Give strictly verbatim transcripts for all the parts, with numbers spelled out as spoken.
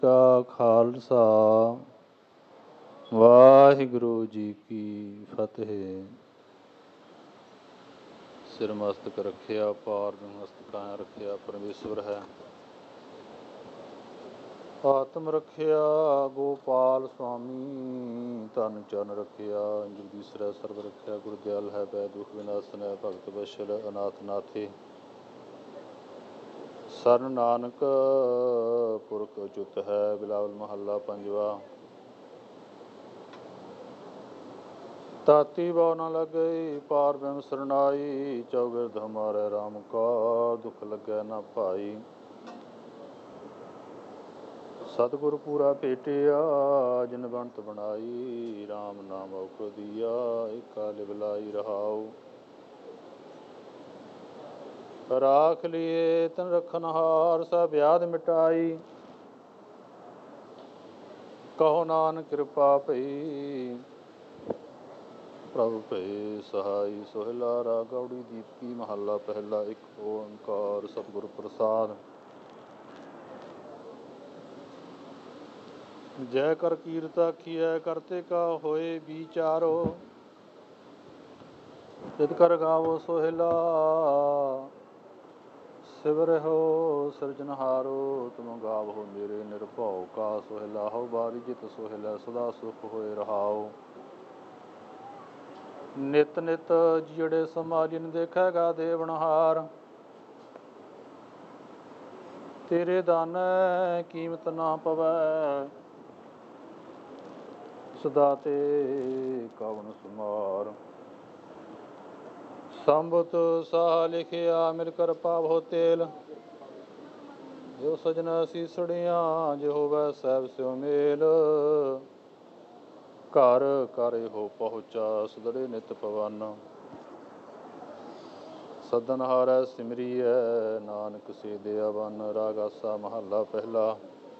ਕਾ ਖਾਲਸਾ ਵਾਹਿਗੁਰੂ ਜੀ ਕੀ ਫਤਿਹ। ਸਿਰ ਮਸਤਕ ਰੱਖਿਆ ਪਾਰ ਮਸਤਕ ਕਾਇਆ ਰੱਖਿਆ ਪਰਮੇਸ਼ਵਰ ਹੈ। ਆਤਮ ਰੱਖਿਆ ਗੋਪਾਲ ਸੁਆਮੀ, ਧਨ ਚਰਨ ਰੱਖਿਆ ਜਗਦੀਸ਼ਰ ਸਰਬ ਰੱਖਿਆ। ਗੁਰਦਿਆਲ ਹੈ ਬੈ ਦੁਖ ਵਿਨਾਸ਼ਨ ਹੈ, ਭਗਤ ਬਸ਼ਲ ਅਨਾਥ ਨਾਥੇ। ਸਰਨ ਨਾਨਕ ਪੁਰਖ ਉਚੁੱਤ ਹੈ, ਬਿਲਾਵਲ ਮਹੱਲਾ ਪੰਜਵਾ। ਤਾਤੀ ਬਾਉ ਨ ਲੱਗਈ ਪਾਰ ਬ੍ਰਹਮ ਸਰਨਾਈ, ਚੌਗਿਰਦ ਹਮਾਰੇ ਰਾਮ ਕਾ ਦੁਖ ਲੱਗੈ ਨਾ ਭਾਈ। ਸਤਿਗੁਰ ਪੂਰਾ ਭੇਟਿਆ ਜਿਨ ਬਣਤ ਬਣਾਈ, ਰਾਮ ਨਾਮ ਔਖਦ ਦੀਆ ਏਕਾ ਲਿਵ ਲਾਈ ਰਹਾਉ। ਰਾਖ ਲਿਏ ਤਨ ਰਖਨਹਾਰ, ਸਭ ਵਿਆਧ ਮਿਟਾਈ। ਕਹੋ ਨਾਨਕ ਕਿਰਪਾ ਭਈ ਪ੍ਰਭੁ ਭਏ ਸਹਾਈ। ਸੋਹਿਲਾ ਰਾਗ ਗੌੜੀ ਦੀਪਕੀ ਮਹੱਲਾ ਪਹਿਲਾ। ਇੱਕ ਓੰਕਾਰ ਸਤਿਗੁਰ ਪ੍ਰਸਾਦ। ਜੈ ਕਰ ਕੀਰਤ ਆਖੀਐ ਕਰਤੇ ਕਾ ਹੋਏ ਵਿਚਾਰੋ, ਤਿਤ ਕਰ ਗਾਵੋ ਸੋਹਿਲਾ ਸਿਵਰਿਓ ਸਿਰਜਨਹਾਰੋ। ਤੁਮ ਗਾਵੋ ਮੇਰੇ ਨਿਰਭਉ ਕਾ, ਸੋਹਿਲਾ ਹਉ ਬਾਰੀ ਜਿਤ ਸੋਹਿਲਾ ਸਦਾ ਸੁਖ ਹੋਏ ਰਹਾਉ। ਨਿਤ ਨਿਤ ਜਿਹੜੇ ਸਮਾਜਿਨ ਦੇਖੇਗਾ ਦੇਵਨਹਾਰ, ਤੇਰੇ ਦਾਨੈ ਕੀਮਤ ਨਾ ਪਵੈ ਸਦਾ ਤੇ ਕਵਣ ਸੁਮਾਰ। ਸੰਬਤ ਸਾਹ ਲਿਖਿਆ ਮਿਲ ਕਰ ਪਾਵੋ ਤੇਲ, ਜੋ ਸਜਨ ਸੀਸੜੀਆਂ ਜੇ ਹੋਵੈ ਸਹਿਬ ਸਿਉ ਮੇਲ। ਘਰ ਘਰ ਇਹੋ ਪਹੁੰਚਾ ਸਦੜੇ ਨਿਤ ਪਵਨ, ਸਦਨ ਹਾਰੈ ਸਿਮਰੀਐ ਨਾਨਕ ਸੇ ਦਿਆ ਵਨ। ਰਾਗ ਆਸਾ ਮਹੱਲਾ ਪਹਿਲਾ।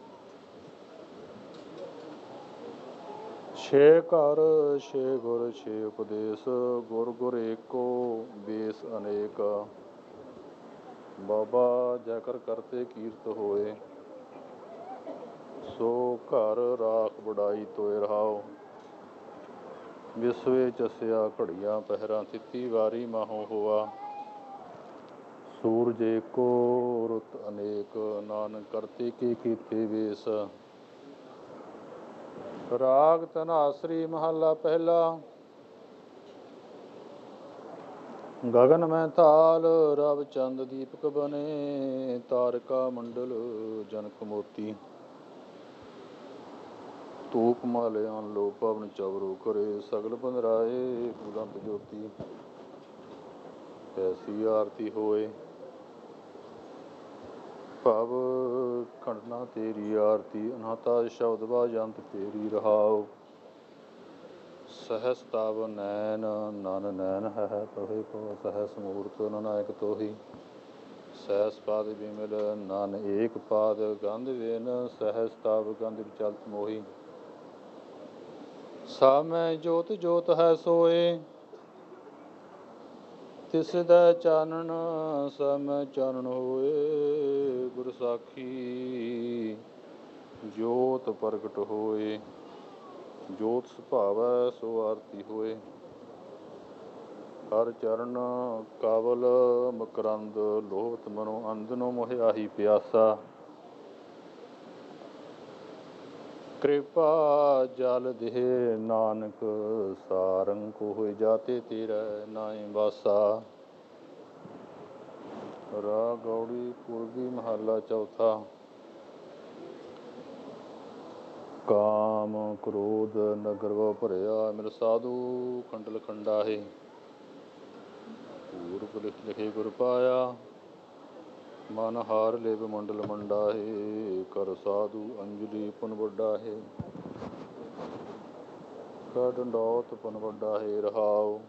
ਛੇ ਘਰ ਛੇ ਗੁਰ ਛੇ ਉਪਦੇਸ, ਗੁਰ ਗੁਰ ਏਕੋ ਬੇਸ ਅਨੇਕ। ਬਾਬਾ ਜੈ ਕਰ ਕਰਤੇ ਕੀਰਤ ਹੋਏ, ਸੋ ਘਰ ਰਾਖ ਬੜਾਈ ਤੋਇ ਰਹਾਉ। ਵਿਸਵੇ ਚਸਿਆ ਘੜੀਆਂ ਪਹਿਰਾਂ, ਤਿੱਤੀ ਵਾਰੀ ਮਾਹੋ ਹੋਆ। ਸੂਰਜ ਏਕੋ ਰੁੱਤ ਅਨੇਕ, ਨਾਨਕ ਕਰਤੇ ਕੇ ਕੀਤੇ ਵੇਸ। ਰਾਗ ਧਨਾਸਰੀ ਮਹੱਲਾ ਪਹਿਲਾ। ਗਗਨ ਮੈਂ ਤਾਲ ਰਵ ਚੰਦ ਦੀਪਕ ਬਨੇ, ਤਾਰਕਾ ਮੰਡਲ ਜਨਕ ਮੋਤੀ। ਧੂਪ ਮਾਲਿਆਨ ਲੋ ਪਵਨ ਚਵਰੋ ਕਰੇ, ਸਗਲ ਬੰਧਰਾਏ ਬੁਲੰਦ ਜੋਤੀ। ਐਸੀ ਆਰਤੀ ਹੋਏ ਭਵ ਖੰਡਨਾ ਤੇਰੀ ਆਰਤੀ, ਅਨਹਤਾ ਸ਼ਬਦ ਬਾਜੰਤ ਤੇਰੀ ਰਹਾਉ। ਸਹਸ ਤਵ ਨੈਣ ਨਨ ਨੈਣ ਹੈ ਤੋਹਿ ਕੋ, ਸਹਸ ਮੂਰਤ ਨਨਾਇਕ ਤੋਹੀ। ਸਹਸ ਪਾਦ ਬਿਮਲ ਨਨ ਏਕ ਪਾਦ, ਗੰਧ ਵੇਨ ਸਹਸ ਤਵ ਗੰਧ ਵਿਚਲਤ ਮੋਹੀ। ਸਭ ਮੈਂ ਜੋਤ ਜੋਤ ਹੈ ਸੋਏ, ਤਿਸ ਦੈ ਚਾਨਣ ਸਭ ਮੈਂ ਚਾਨਣ ਹੋਏ। ਗੁਰ ਸਾਖੀ ਜੋਤ ਪ੍ਰਗਟ ਹੋਏ, ਜੋਤ ਸੁਭਾਵੈ ਸੋ ਆਰਤੀ ਹੋਏ। ਹਰ ਚਰਨ ਕਵਲ ਮਕਰੰਦ, ਲੋਭਤ ਮਨੋ ਅੰਧਨੋ ਮੋਹਿ ਆਹੀ ਪਿਆਸਾ। ਕਿਰਪਾ ਜਲ ਦੇਹ ਨਾਨਕ ਸਾਰੰਗ, ਕੋ ਹੋਇ ਜਾਤੇ ਤੇਰੈ ਨਾਹੀ ਬਾਸਾ। ਰਾਗ ਗੌੜੀ ਪੂਰਬੀ ਮਹੱਲਾ ਚੌਥਾ। ਕਾਮ ਕ੍ਰੋਧ ਨਗਰ ਵ ਭਰਿਆ, ਮਿਲ ਸਾਧੂ ਖੰਡਲ ਖੰਡਾਹੇ। ਪੂਰਬ ਲਿਖ ਲਿਖੇ ਗੁਰ ਪਾਇਆ, ਮਨ ਹਾਰ ਲਿਵ ਮੰਡਲ ਮੰਡਾਹੇ। ਕਰ ਸਾਧੂ ਅੰਜਲੀ ਪੁਨ ਵਡਾਹੇ, ਕਰ ਡੰਡੌਤ ਪੁਨ ਵਡਾਹੇ ਰਹਾਉ।